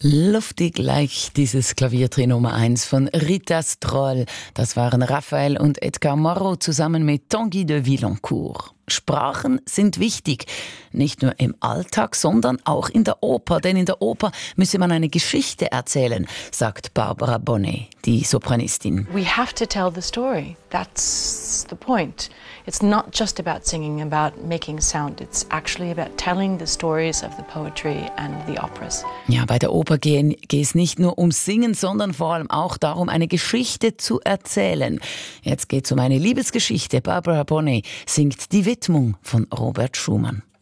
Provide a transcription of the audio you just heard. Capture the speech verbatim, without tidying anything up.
Luftig leicht, dieses Klaviertrio Nummer eins von Rita Stroll. Das waren Raphael und Edgar Moreau zusammen mit Tanguy de Villancourt. Sprachen sind wichtig, nicht nur im Alltag, sondern auch in der Oper. Denn in der Oper müsse man eine Geschichte erzählen, sagt Barbara Bonnet, die Sopranistin. We have to tell the story. That's the point. It's not just about singing, about making sound. It's actually about telling the stories of the poetry and the operas. Ja, bei der Oper geht es nicht nur ums Singen, sondern vor allem auch darum, eine Geschichte zu erzählen. Jetzt geht es um eine Liebesgeschichte. Barbara Bonnet singt die Widmung von Robert Schumann.